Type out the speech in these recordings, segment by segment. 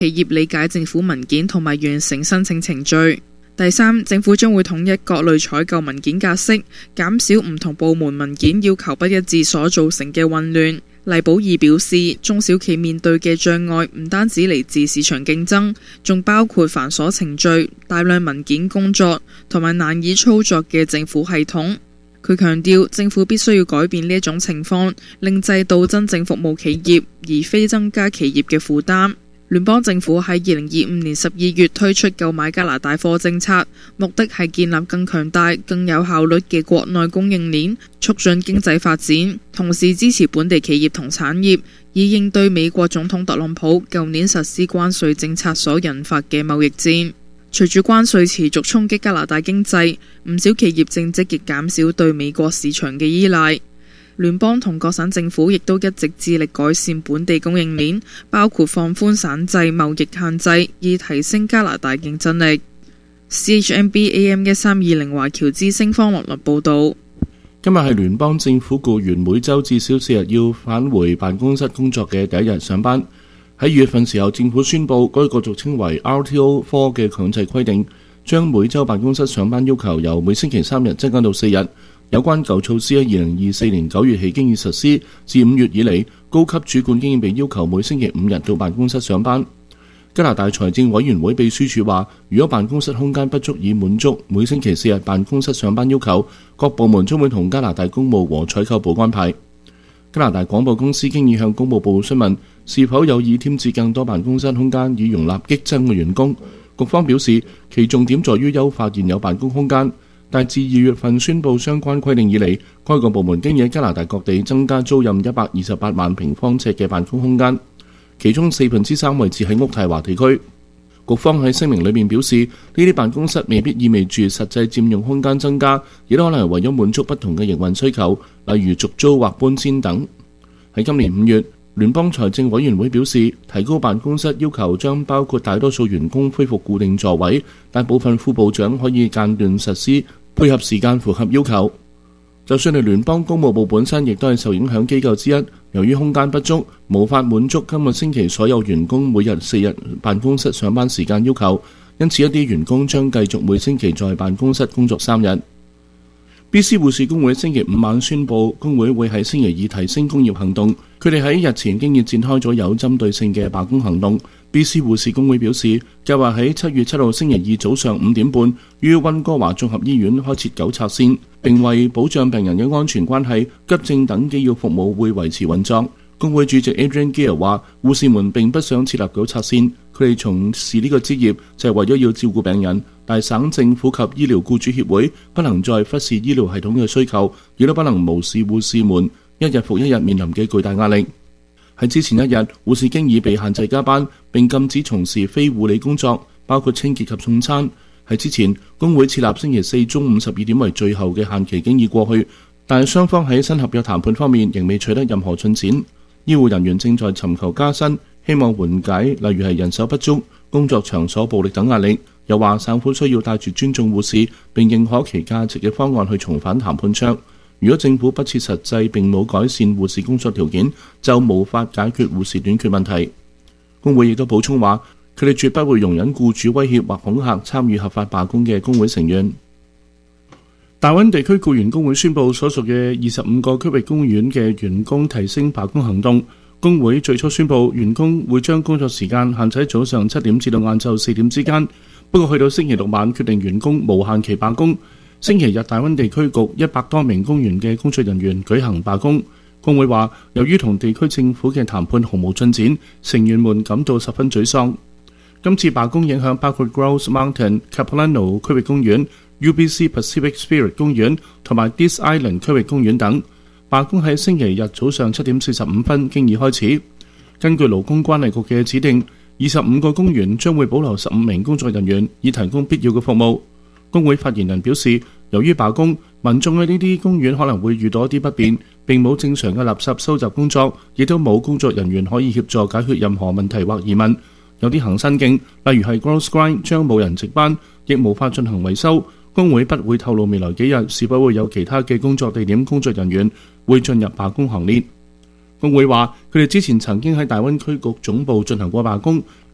企業理解政府文件同埋完成申請程序。第三，政府將會統一各類採購文件格式，減少唔同部門文件要求不一致所造成嘅混亂。黎寶義表示，中小企面對嘅障礙唔單止嚟自市場競爭，仲包括繁瑣程序、大量文件工作同埋難以操作嘅政府系統。佢強調，政府必須要改變呢一種情況，令制度真正服務企業，而非增加企業嘅負擔。聯邦政府喺2025年12月推出購買加拿大貨政策，目的係建立更強大、更有效率嘅國內供應鏈，促進經濟發展，同時支持本地企業同產業，以應對美國總統特朗普舊年實施關稅政策所引發嘅貿易戰。隨住關稅持續衝擊加拿大經濟，唔少企業正積極減少對美國市場嘅依賴。聯邦同各省政府亦都一直致力改善本地供應鏈，包括放寬省際貿易限制，以提升加拿大競爭力。CHMB AM1320華僑之聲方樂樂報導。 今日係聯邦政府僱員每週至少4日要返回辦公室工作嘅第一日上班。喺2月份時候，政府宣布該個俗稱為 RTO4 嘅強制規定，將每週辦公室上班要求由每星期3日增加到4日。有關舊措施喺2024年9月起經已實施，自5月以嚟，高級主管經已被要求每星期5日到辦公室上班。加拿大財政委員會秘書處話，如果辦公室空間不足以滿足每星期4日辦公室上班要求，各部門將會同加拿大公務和採購部安排。加拿大廣播公司經已向公務部詢問是否有意添置更多辦公室空間以容納激增嘅員工。局方表示，其重點在於優化現有辦公空間。但自2月份宣布相關規定以嚟，該個部門經已喺加拿大各地增加租賃128萬平方尺嘅辦公空間，其中3/4位置喺渥太華地區。局方喺聲明裏面表示，呢啲辦公室未必意味住實際佔用空間增加，亦都可能係為咗滿足不同嘅營運需求，例如續租或搬遷等。喺今年5月，聯邦財政委員會表示，提高辦公室要求將包括大多數員工恢復固定座位，但部分副部長可以間斷實施，配合時間符合要求。就算係聯邦公務部本身亦都係受影響機構之一，由於空間不足，無法滿足今個星期所有員工每日4日辦公室上班時間要求，因此一啲員工將繼續每星期在辦公室工作3日。BC 護士工會星期5晚宣布，工會會喺星期2提升工業行動。佢哋喺日前經已展開咗有針對性嘅罷工行動。BC 護士工會表示，計劃喺7月7號星期2早上5點半於溫哥華綜合醫院開設糾察線，並為保障病人嘅安全關係，急症等機要服務會維持運作。工會主席 Adrian Gill 話，護士們並不想設立糾察線，佢哋從事呢個職業就係為咗要照顧病人，但省政府及醫療僱主協會不能再忽視醫療系統嘅需求，亦都不能無視護士們一日復一日面臨嘅巨大壓力。喺之前一日，護士經已被限制加班，並禁止從事非護理工作，包括清潔及送餐。喺之前，工會設立星期4中午12點為最後嘅限期經已過去，但係雙方喺新合約談判方面仍未取得任何進展。醫護人員正在尋求加薪，希望緩解例如係人手不足、工作場所暴力等壓力。又話省府需要帶住尊重護士並認可其價值嘅方案去重返談判桌。如果政府不切實際並冇改善護士工作條件，就無法解決護士短缺問題。工會亦都補充話，佢哋絕不會容忍僱主威脅或恐嚇參與合法罷工嘅工會成員。大溫地區僱員工會宣布，所屬嘅25個區域公園嘅員工提升罷工行動。工會最初宣布，員工會將工作時間限制喺早上7點至到晏晝4點之間。不過去到星期六晚，決定員工無限期罷工。星期日，大溫地區局100多名公園嘅工作人員舉行罷工。工會話，由於同地區政府嘅談判毫無進展，成員們感到十分沮喪。今次罷工影響包括 Grouse Mountain、Capilano 區域公園、UBC Pacific Spirit 公園同埋 Dease Island 區域公園等。罷工喺星期日早上7點45分經已開始。根據勞工關係局嘅指定，25個公園將會保留15名工作人員，以提供必要嘅服務。工會發言人表示，由於罷工，民眾喺呢啲公園可能會遇到一啲不便，並冇正常嘅垃圾收集工作，亦都冇工作人員可以協助解決任何問題或疑問。有啲行山徑，例如係 Grouse Grind 將冇人值班，亦無法進行維修。工會不會透露未來幾日是否會有其他嘅工作地點工作人員會進入罷工行列。工會話，佢哋之前曾經喺大溫區局總部進行過罷工，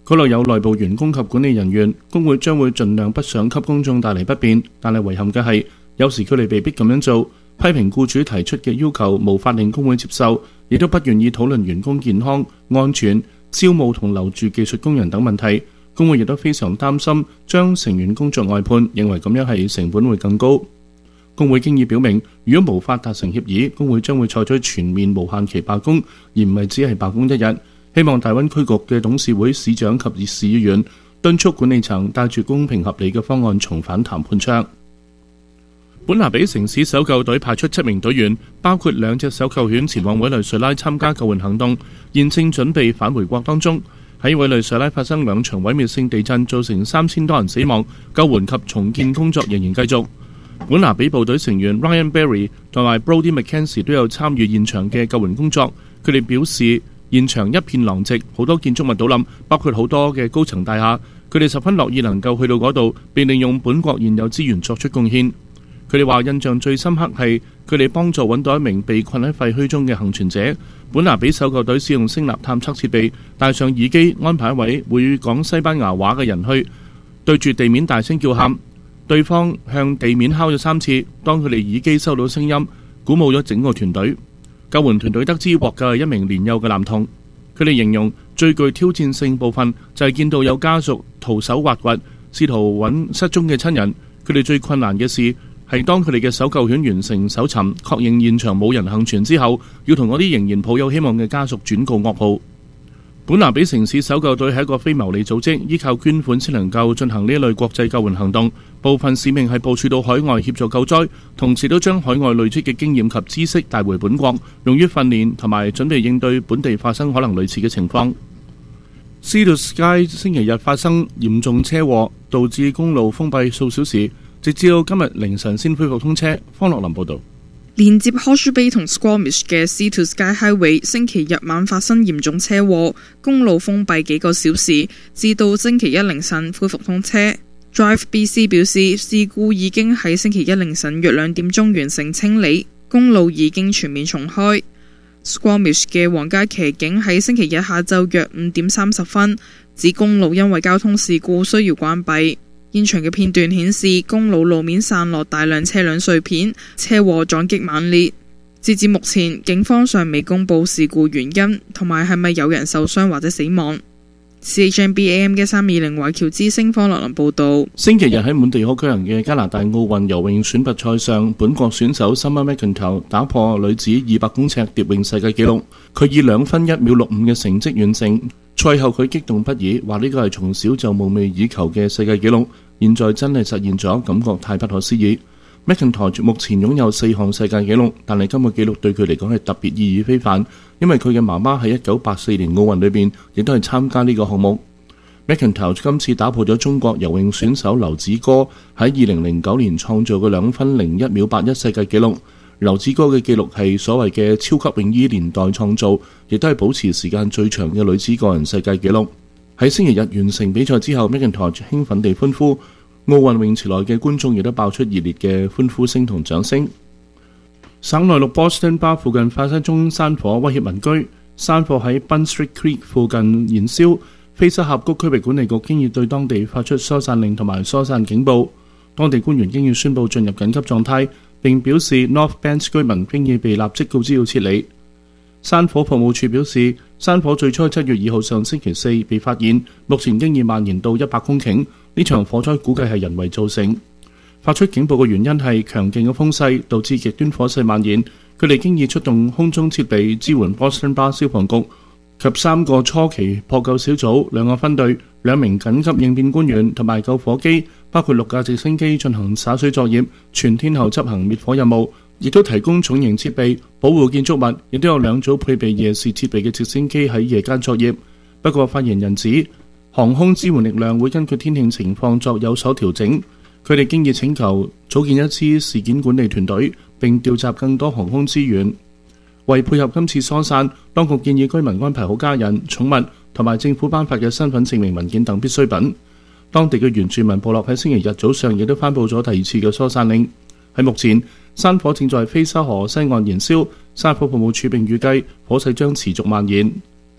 嗰度有內部員工及管理人員，工會將會盡量不想給公眾帶嚟不便，但係遺憾嘅係，有時佢哋被逼咁樣做，批評僱主提出嘅要求無法令工會接受，亦都不願意討論員工健康、安全、招募同留住技術工人等問題。工會亦都非常擔心將成員工作外判，認為咁樣係成本會更高。工會經已表明，如果無法達成協議，工會將會採取全面無限期罷工，而唔係只係罷工一日。希望大灣區局嘅董事會、市長及市議員敦促管理層帶住公平合理嘅方案重返談判桌。本拿比城市搜救隊派出7名隊員，包括2隻搜救犬前往委內瑞拉參加救援行動，現正準備返回國當中。喺委內瑞拉發生2場毀滅性地震，造成3000多人死亡，救援及重建工作仍然繼續。本拿比部隊成員 Ryan Berry 同埋 Brody McKenzie 都有參與現場嘅救援工作。佢哋表示，現場一片狼藉，好多建築物倒冧，包括好多嘅高層大廈。佢哋十分樂意能夠去到嗰度，並利用本國現有資源作出貢獻。佢哋話印象最深刻係佢哋幫助揾到一名被困喺廢墟中嘅幸存者。本拿比搜救隊使用聲納探測設備，戴上耳機，安排一位會講西班牙話嘅人去對住地面大聲叫喊，對方向地面敲咗3次。當佢哋耳機收到聲音，鼓舞咗整個團隊。救援團隊得知獲救係一名年幼嘅男童。佢哋形容最具挑戰性部分就係見到有家屬徒手挖掘，試圖揾失蹤嘅親人。佢哋最困難嘅事係當佢哋嘅搜救犬完成搜尋，確認現場冇人幸存之後，要同嗰啲仍然抱有希望嘅家屬轉告噩耗。本拿比城市搜救隊係一個非牟利組織，依靠捐款先能夠進行呢類國際救援行動。部分使命係部署到海外協助救災，同時都將海外累積嘅經驗及知識帶回本國，用於訓練同埋準備應對本地發生可能類似嘅情況。Sea to Sky 星期日發生嚴重車禍，導致公路封閉數小時，直至到今日凌晨先恢復通車。方樂林報導。 連接 Horseshoe Bay 同 Squamish 嘅 Sea to Sky Highway 星期日晚發生嚴重車禍，公路封閉幾個小時，至到星期一凌晨恢復通車。Drive BC 表示，事故已經喺星期一凌晨約2點鐘完成清理，公路已經全面重開。Squamish 嘅皇家騎警喺星期日下晝約5點30分指公路因為交通事故需要關閉。現場嘅片段顯示，公路路面散落大量車輛碎片，車禍撞擊猛烈。截至目前，警方尚未公布事故原因同埋係咪有人受傷或者死亡。CHMB-AM 嘅320華僑之星方樂林報導。 星期日喺滿地可舉行嘅加拿大奧運游泳選拔賽上，本國選手 Summer McIntyre 打破女子200公尺蝶泳世界紀錄，佢以2分1秒65嘅成績完成。賽後佢激動不已，話呢個係從小就夢寐以求嘅世界紀錄，現在真係實現咗，感覺太不可思議。McIntyre 目前擁有4項世界紀錄，但係今個紀錄對佢嚟講係特別意義非凡，因為佢嘅媽媽喺1984年奧運裏邊亦都係參加呢個項目。McIntyre 今次打破咗中國游泳選手劉子歌喺2009年創造嘅2分01秒81世界紀錄。劉子歌嘅紀錄係所謂嘅超級泳衣年代創造，亦都係保持時間最長嘅女子個人世界紀錄。喺星期日完成比賽之後，McIntyre興奮地歡呼，奧運泳池內嘅觀眾亦都爆出熱烈嘅歡呼聲同掌聲。省內陸 Boston Bar 附近發生宗山火，威脅民居。山火喺 Bun Street Creek 附近燃燒，菲沙峽谷區域管理局經已對當地發出疏散令同埋疏散警報。當地官員經已宣布進入緊急狀態，並表示 North Bend 居民經已被立即告知要撤離。山火服務處表示，山火最初7月2號上星期4被發現，目前經已蔓延到100公頃。呢場火災估計係人為造成。發出警報嘅原因係強勁嘅風勢導致極端火勢蔓延。佢哋經已出動空中設備支援 Boston Bar 消防局及3個初期撲救小組、2個分隊、2名緊急應變官員同埋救火機，包括6架直升機進行灑水作業，全天候執行滅火任務，亦都提供重型設備保護建築物，亦都有2組配備夜視設備嘅直升機喺夜間作業。不過發言人指，航空支援力量會根據天氣情況作有所調整。佢哋經已請求組建一支事件管理團隊，並調集更多航空資源。為配合今次疏散，當局建議居民安排好家人、寵物同埋政府頒發嘅身份證明文件等必需品。當地嘅原住民部落喺星期日早上亦都頒布咗第2次嘅疏散令。喺目前，山火正在菲沙河西岸燃燒，山火服務處並預計火勢將持續蔓延。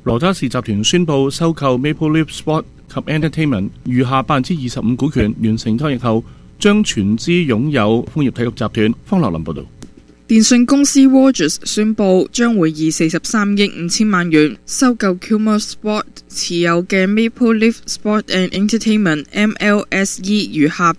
羅渣士集團宣布收購 Maple Leaf Sport 及 Entertainment 餘下25%股權，完成交易後將全資擁有楓葉體育集團。方樂林報導。 電訊公司 Rogers 宣布將會以43億5千萬元收購 Kilmer Sport 持有嘅 Maple Leaf Sport and Entertainment MLSE 餘下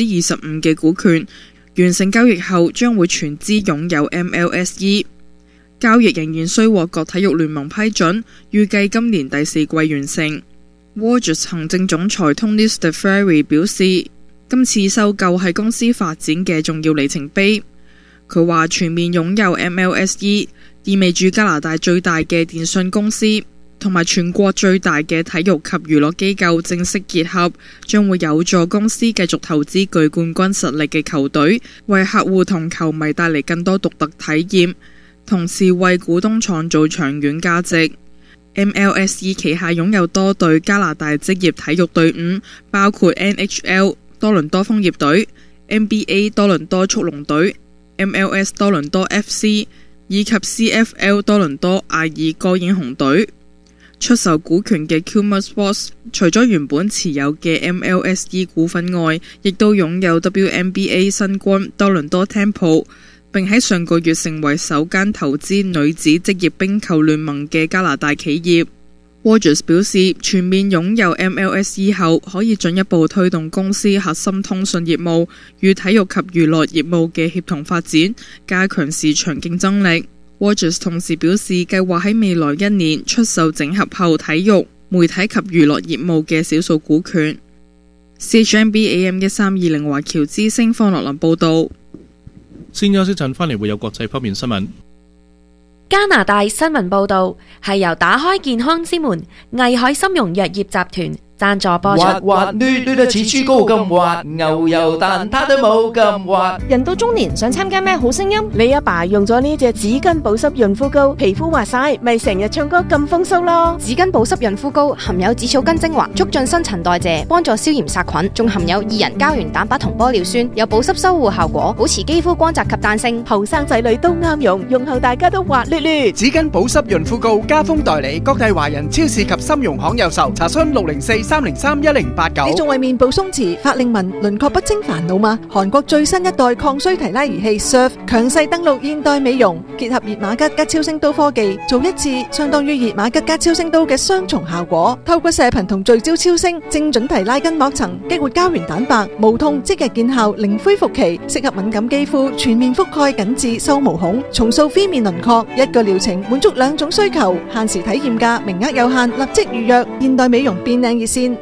25%嘅股權。完成交易後將會全資擁有 MLSE。交易仍然需獲各體育聯盟批准，預計今年第4季完成。Rogers 行政總裁 Tony Staffieri 表示，今次收購係公司發展嘅重要里程碑。佢話全面擁有 MLSE 意味住加拿大最大嘅電訊公司同埋全國最大嘅體育及娛樂機構正式結合，將會有助公司繼續投資具冠軍實力嘅球隊，為客戶同球迷帶嚟更多獨特體驗，同時為股東創造長遠價值。MLSE 旗下擁有多隊加拿大職業體育隊伍，包括 NHL 多倫多楓葉隊、NBA 多倫多速龍隊、MLS 多倫多 FC 以及 CFL 多倫多艾爾戈英雄隊。出售股權嘅 Kilmer Sports 除咗原本持有嘅 MLSE 股份外，亦都擁有 WNBA 新軍多倫多 Temple， 並喺上個月成為首間投資女子職業冰球聯盟嘅加拿大企業。Rogers 表示，全面擁有 MLSE 後，可以進一步推動公司核心通訊業務與體育及娛樂業務嘅協同發展，加強市場競爭力。Rogers 同時表示，計劃喺未來1年出售整合後體育、媒體及娛樂業務嘅少數股權。CHMB AM1320華僑之聲方樂林報導。 先休息陣，返嚟會有國際方面新聞。 加拿大新聞報導係由打開健康之門藝海參茸藥業集團贊助播出。 滑捋捋得似豬膏咁滑，牛油蛋撻都冇咁滑。 人到中年想參加咩好聲音？ 你阿爸用咗呢隻紙巾保濕潤膚膏，皮膚滑晒，咪成日唱歌咁風騷咯。 紙巾保濕潤膚膏含有紫草根精華，促進新陳代謝，幫助消炎殺菌，仲含有2人膠原蛋白同玻尿酸，有保濕修護效果，保持肌膚光澤及彈性。 後生仔女都啱用，用後大家都滑捋捋。 紙巾保濕潤膚膏加封代理，各大華人超市及參茸行有售，查詢604-303-1089。 你仲為面部鬆弛、法令紋、輪廓不清煩惱嗎？韓國最新一代抗衰提拉儀器 Surf 強勢登陸現代美容，結合熱瑪吉加超聲刀科技，做一次相當於熱瑪吉加超聲刀嘅雙重效果。透過射頻同聚焦超聲，精準提拉筋膜層，激活膠原蛋白，無痛即日見效，零恢復期，適合敏感肌膚，全面覆蓋緊致收毛孔，重塑 V 面輪廓。一個療程滿足2種需求，限時體驗價，名額有限，立即預約。現代美容變靚熱線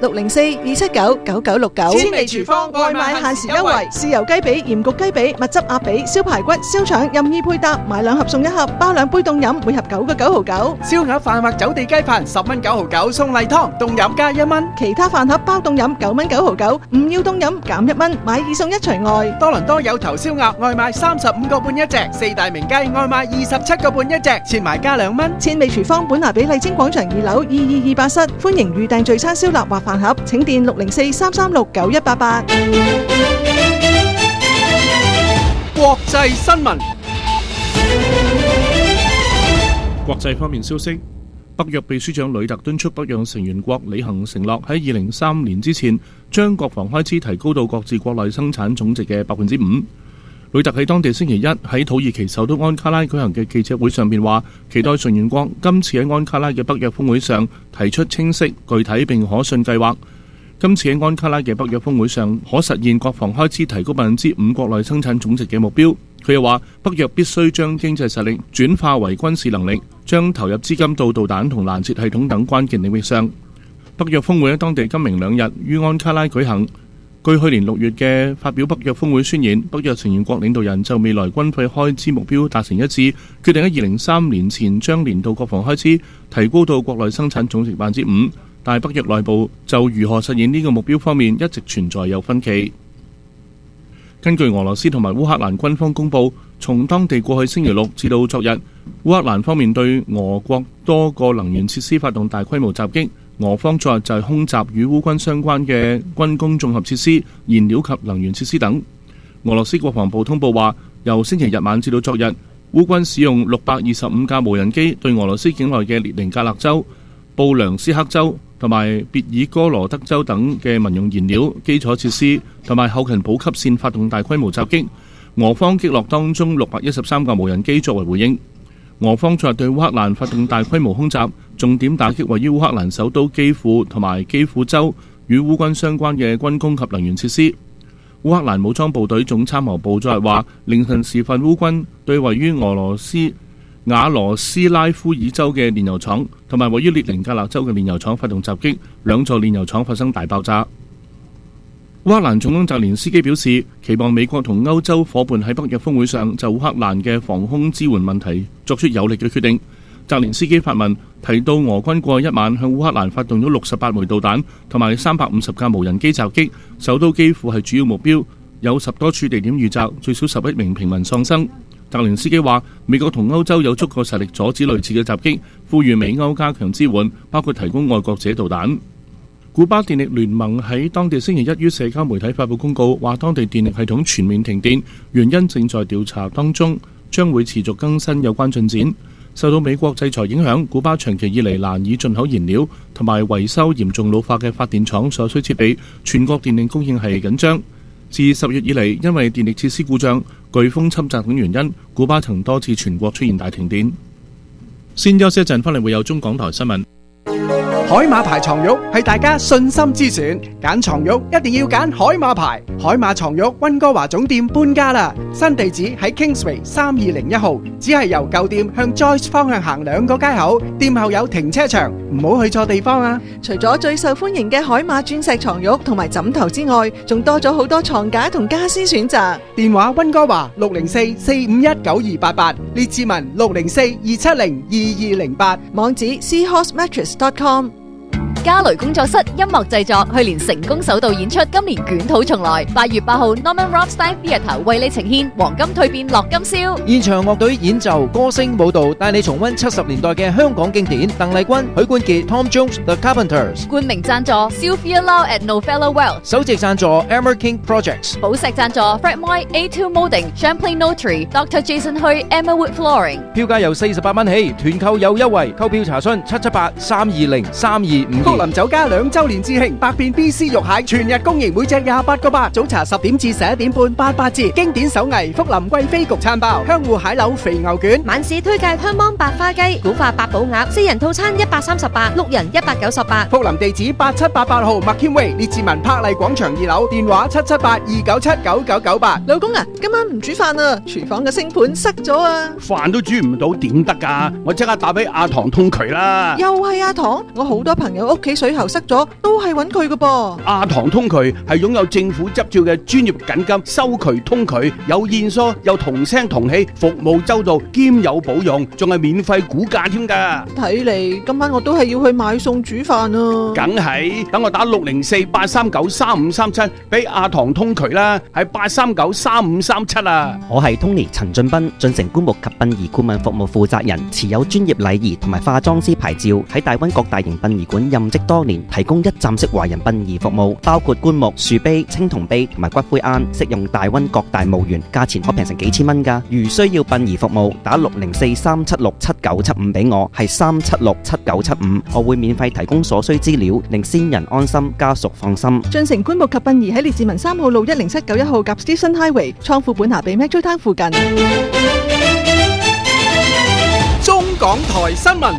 604-279-9969。 千里廚房外賣限時優惠， 豉油雞髀、鹽焗雞髀、蜜汁鴨髀、燒排骨、燒腸任意配搭，買2盒送1盒，包2杯凍飲，每盒9個9毫9。 燒鴨飯或走地雞飯10蚊9毫9，送例湯凍飲加1蚊。 其他飯盒包凍飲9蚊9毫9，唔要凍飲減1蚊，買2送1除外。 多倫多有頭燒鴨外賣35個半一隻，四大名雞外賣27個半一隻，切埋加2蚊。 千味廚房本拿比麗晶廣場2樓22228室，歡迎預訂聚餐燒臘或飯盒，請電604-336-9188。 國際新聞。 國際方面消息，北約秘書長呂特敦促北約成員國履行承諾，喺2035年之前將國防開支提高到各自國內生產總值嘅5%。呂特喺當地星期一喺土耳其首都安卡拉舉行嘅記者會上面話，期待成員國今次喺安卡拉嘅北約峰會上提出清晰、具體並可信計劃。今次喺安卡拉嘅北約峰會上可實現國防開支提高5%國內生產總值嘅目標。佢又話，北約必須將經濟實力轉化為軍事能力，將投入資金到導彈同攔截系統等關鍵領域上。北約峰會喺當地今明2日於安卡拉舉行。據去年6月嘅發表北約峰會宣言，北約成員國領導人就未來軍費開支目標達成一致，決定喺2035年前將年度國防開支提高到國內生產總值5%，但係北約內部就如何實現呢個目標方面一直存在有分歧。根據俄羅斯同埋烏克蘭軍方公佈，從當地過去星期6至到昨日，烏克蘭方面對俄國多個能源設施發動大規模襲擊。俄方昨日就係空襲與烏軍相關嘅軍工綜合設施、燃料及能源設施等。俄羅斯國防部通報話，由星期日晚至到昨日，烏軍使用625架無人機對俄羅斯境內嘅列寧格勒州、 布良斯克州同埋別爾哥羅德州等嘅民用燃料、基礎設施同埋後勤補給線發動大規模襲擊，俄方擊落當中613架無人機作為回應。俄方昨日對烏克蘭發動大規模空襲，重點打擊位於烏克蘭首都基輔同埋基輔州與烏軍相關嘅軍工及能源設施。烏克蘭武裝部隊總參謀部昨日話，凌晨時分烏軍對位於俄羅斯瓦羅斯拉夫爾州嘅煉油廠同埋位於列寧格勒州嘅煉油廠發動襲擊，兩座煉油廠發生大爆炸。烏克蘭總統澤連斯基表示，期望美國同歐洲夥伴喺北約峰會上就烏克蘭嘅防空支援問題作出有力嘅決定。澤連斯基發文提到，俄軍過去一晚向烏克蘭發動咗68枚導彈同埋350架無人機襲擊，首都基輔係主要目標，有10多處地點遇襲，最少11名平民喪生。澤連斯基話，美國同歐洲有足夠實力阻止類似嘅襲擊，呼籲美歐加強支援，包括提供愛國者導彈。古巴電力聯盟喺當地星期一於社交媒體發布公告，話當地電力系統全面停電，原因正在調查當中，將會持續更新有關進展。受到美國制裁影響，古巴長期以嚟難以進口燃料同埋維修嚴重老化嘅發電廠所需設備，全國電力供應係緊張。自10月以嚟，因為電力設施故障、颶風侵襲等原因，古巴曾多次全國出現大停電。先休息一陣，翻嚟會有中港台新聞。 海馬牌床褥係大家信心之選，揀床褥一定要揀海馬牌。海馬床褥溫哥華總店搬家啦，新地址喺 Kingsway 3201號，只係由舊店向 Joyce 方向行2個街口，店後有停車場，唔好去錯地方啊！ 除咗最受歡迎嘅海馬鑽石床褥同埋枕頭之外，仲多咗好多床架同家私選擇。 電話溫哥華604-451-9288，列治文604-270-2208， 網址 seahorsemattress.com。 嘉雷工作室音樂製作去年成功首度演出，今年捲土重來。8月8號 Norman Rothstein Theatre 為你呈現黃金蛻變樂金宵， 現場樂隊演奏、歌聲、舞蹈，帶你重溫70年代嘅香港經典。鄧麗君、許冠傑、Tom Jones、The Carpenters。 冠名贊助 Sylvia Lau at Novella Well， 首席贊助 Emmer King Projects， 寶石贊助 Fred Moy A2 Molding Champlain Notary Dr. Jason Hui Emma Wood Flooring。 票價由48蚊起，團購有優惠，購票查詢778-320-3252。 高林酒家2周年致慶，百變 BC 肉蟹全日供應，每隻28個8，早茶10點至11點半88折。經典手藝福林貴妃焗餐包，香芋蟹柳肥牛卷。 晚市推介香芒白花雞、古法八寶鴨，4人套餐138， 6人198。 福林地址8788號 McKim Way， 列治文柏麗廣場2樓，電話778-297-9998。 老公啊，今晚唔煮飯啊，廚房嘅星盤塞咗啊！ 飯都煮唔到點得㗎？我即刻打俾阿唐通渠啦！ 又係阿唐，我好多朋友屋企水喉塞咗，都係揾佢㗎噃。 阿唐通渠係擁有政府執照嘅專業緊急收渠通渠，有現疏，有同聲同氣，服務周到，兼有保用，仲係免費估價添㗎。 睇嚟今晚我都係要去買餸煮飯啊！ 梗係，等我打604-839-3537俾阿唐通渠啦，係839-3537啊！ 我係 Tony 陳俊斌，進城棺木及殯儀顧問服務負責人，持有專業禮儀同埋化妝師牌照，喺大灣各大型殯儀館任職多年，提供一站式華人殯儀服務，包括棺木、樹碑、青銅碑同埋骨灰龕，適用大溫各大墓園，價錢可平成幾千蚊㗎。如需要殯儀服務，打604-376-7975俾我，係376-7975，我會免費提供所需資料，令先人安心，家屬放心。 進城棺木及殯儀喺列治文3號路10791號夾 Station Highway， 倉庫本下比 Metro Town 附近。 中港台新聞。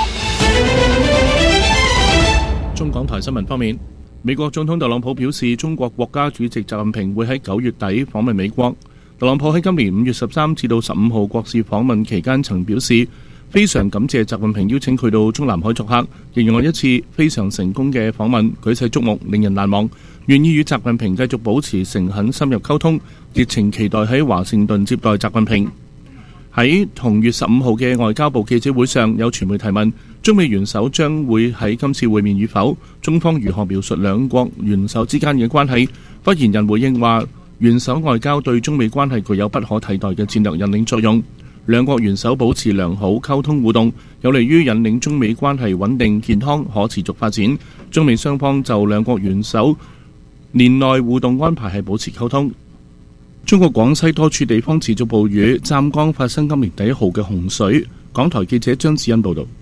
中港台新聞方面，美國總統特朗普表示，中國國家主席習近平會喺9月底訪問美國。特朗普喺今年5月13至到15號國事訪問期間曾表示，非常感謝習近平邀請佢到中南海作客，形容係一次非常成功嘅訪問，舉世矚目，令人難忘，願意與習近平繼續保持誠懇深入溝通，熱情期待喺華盛頓接待習近平。喺同月15號嘅外交部記者會上，有傳媒提問中美元首將會喺今次會面與否，中方如何描述兩國元首之間嘅關係。發言人回應話，元首外交對中美關係具有不可替代嘅戰略引領作用，兩國元首保持良好溝通互動，有利於引領中美關係穩定、健康、可持續發展。中美雙方就兩國元首年內互動安排係保持溝通。中國廣西多處地方持續暴雨，湛江發生今年第1號嘅洪水。港台記者張子欣報道。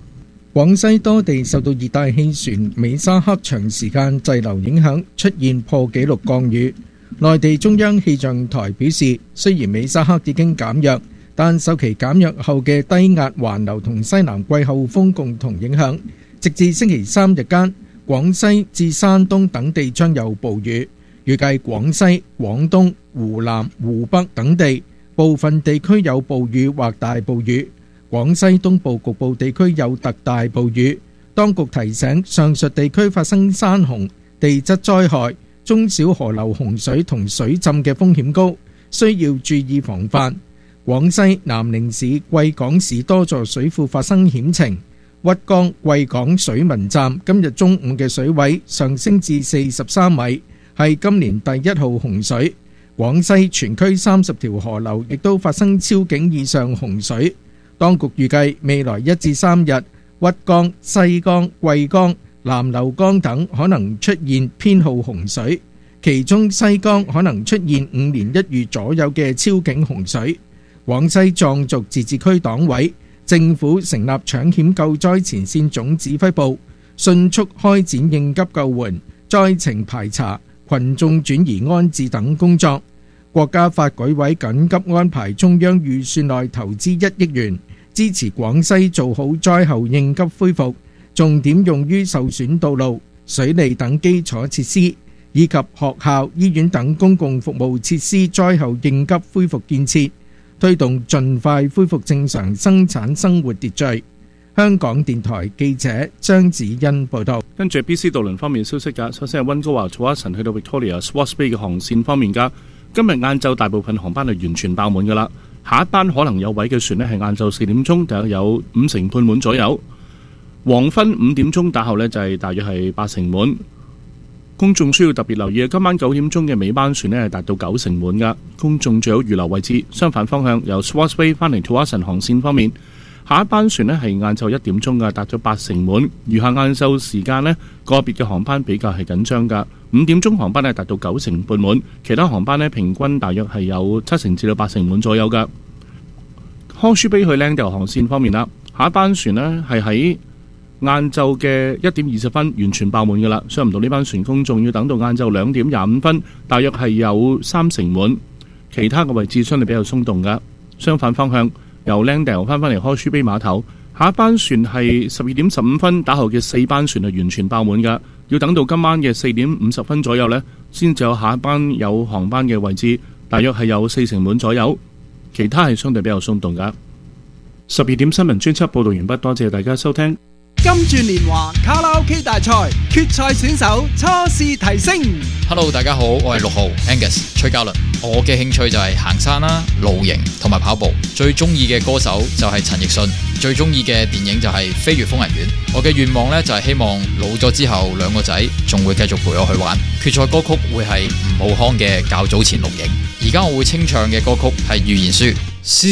廣西多地受到熱帶氣旋美沙克長時間滯留影響，出現破紀錄降雨。內地中央氣象台表示，雖然美沙克已經減弱，但受其減弱後嘅低壓環流同西南季候風共同影響，直至星期三日間，廣西至山東等地將有暴雨。預計廣西、廣東、湖南、湖北等地部分地區有暴雨或大暴雨。廣西東部局部地區有特大暴雨，當局提醒上述地區發生山洪、地質災害、中小河流洪水同水浸嘅風險高，需要注意防範。廣西南寧市貴港市多座水庫發生險情，鬱江貴港水文站今日中午嘅水位上升至43米，係今年第1號洪水。廣西全區30條河流亦都發生超警以上洪水。當局預計未來1至3日，鬱江、西江、貴江、南流江等可能出現偏號洪水，其中西江可能出現5年1遇左右嘅超警洪水。廣西壯族自治區黨委、政府成立搶險救災前線總指揮部，迅速開展應急救援、災情排查、群眾轉移安置等工作。國家發改委緊急安排中央預算內投資1億元，支持廣西做好災後應急恢復，重點用於受損道路、水利等基礎設施，以及學校、醫院等公共服務設施災後應急恢復建設，推動盡快恢復正常生產生活秩序。香港電台記者張子欣報道。 跟住 BC 渡輪方面消息㗎，首先係溫哥華曹克臣去到 Victoria Swartz Bay 嘅航線方面㗎，今日晏晝大部分航班係完全爆滿㗎啦。下一班可能有位嘅船呢係晏晝4點鐘，大約有5成半滿左右。黃昏5點鐘打後呢就係大約係8成滿。公眾需要特別留意，今晚9點鐘嘅尾班船呢係達到9成滿㗎，公眾最好預留位置。相反方向由 Swartz Bay 翻嚟 Tuason 航線方面，下一班船呢係晏晝1點鐘㗎，達咗8成滿。餘下晏晝時間呢，個別嘅航班比較係緊張㗎。5點鐘航班呢達到9成半滿，其他航班呢平均大約係有7成至到8成滿左右㗎。康舒卑去 Langdale 航線方面啦，下一班船呢係喺晏晝嘅1點20分完全爆滿㗎啦，上唔到呢班船公眾要等到晏晝2點25分，大約係有3成滿。其他嘅位置相對比較鬆動㗎。相反方向由 Langdale 翻嚟康舒卑碼頭，下一班船係12點15分打後嘅4班船係完全爆滿㗎，要等到今晚嘅4點50分左右呢，先至有下一班有航班嘅位置，大約係有4成滿左右。其他係相對比較鬆動㗎。12點新聞專輯報導完畢，多謝大家收聽。 金鑽年華卡拉 OK 大賽決賽選手初試提升。 Hello， 大家好，我係6號 Angus 崔嘉倫。我嘅興趣就係行山啦、露營同埋跑步。最中意嘅歌手就係陳奕迅，最中意嘅電影就係《飛越瘋人院》。我嘅願望呢，就係希望老咗之後2個仔仲會繼續陪我去玩。決賽歌曲會係吳浩康嘅較早前錄影。而家我會清唱嘅歌曲係預言書。